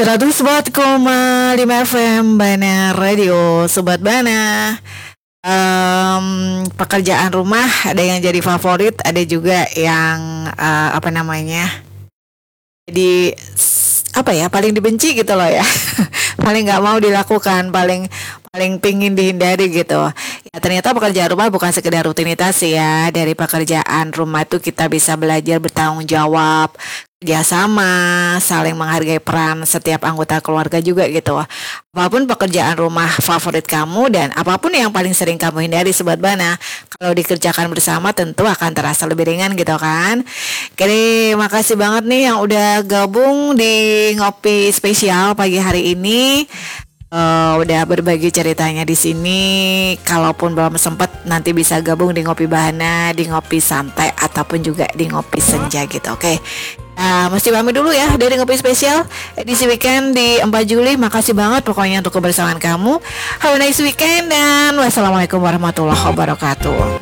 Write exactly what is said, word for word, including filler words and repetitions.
seratus empat koma lima F M Bana Radio. Sobat Bana, em, pekerjaan rumah ada yang jadi favorit, ada juga yang eh, apa namanya, jadi s- apa ya, paling dibenci gitu loh ya. Paling nggak mau dilakukan, paling paling pingin dihindari gitu. Ya ternyata pekerjaan rumah bukan sekedar rutinitas sih ya. Dari pekerjaan rumah itu kita bisa belajar bertanggung jawab, kerjasama, saling menghargai peran setiap anggota keluarga juga gitu. Apapun pekerjaan rumah favorit kamu dan apapun yang paling sering kamu hindari Sobat Bana, kalau dikerjakan bersama tentu akan terasa lebih ringan gitu kan. Oke, makasih banget nih yang udah gabung di ngopi spesial pagi hari ini. Eh, udah berbagi ceritanya di sini. Kalaupun belum sempat, nanti bisa gabung di ngopi Bahana, di ngopi santai ataupun juga di ngopi senja gitu. Oke. Nah, mesti pamit dulu ya dari ngopi spesial edisi weekend di empat Juli. Makasih banget pokoknya untuk kebersamaan kamu. Have a nice weekend dan wassalamualaikum warahmatullahi wabarakatuh.